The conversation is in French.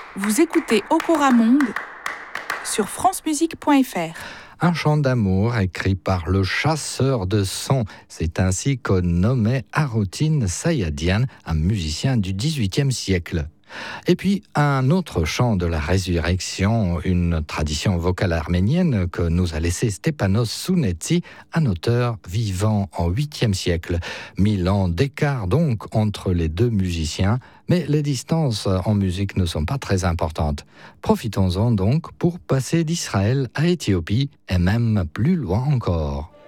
Vous écoutez Okora Monde sur francemusique.fr. Un chant d'amour écrit par le chasseur de sons. C'est ainsi qu'on nommait Haroutine Sayadian, un musicien du XVIIIe siècle. Et puis, un autre chant de la résurrection, une tradition vocale arménienne que nous a laissé Stepanos Sounetsi, un auteur vivant en 8e siècle. 1000 ans d'écart donc entre les deux musiciens, mais les distances en musique ne sont pas très importantes. Profitons-en donc pour passer d'Israël à Éthiopie et même plus loin encore.